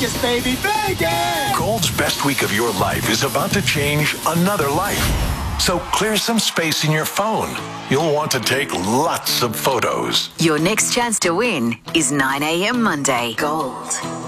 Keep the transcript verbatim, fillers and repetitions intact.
Vegas, baby, Vegas! Gold's best week of your life is about to change another life. So clear some space in your phone. You'll want to take lots of photos. Your next chance to win is nine a.m. Monday. Gold.